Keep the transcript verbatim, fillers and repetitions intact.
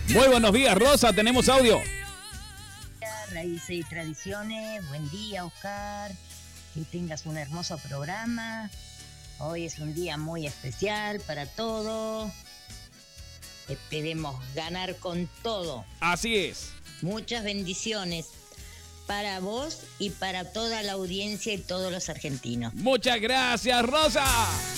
Muy buenos días, Rosa, tenemos audio. Raíces y tradiciones, buen día, Oscar, que tengas un hermoso programa. Hoy es un día muy especial para todos. Esperemos ganar con todo. Así es. Muchas bendiciones para vos y para toda la audiencia y todos los argentinos. Muchas gracias, Rosa.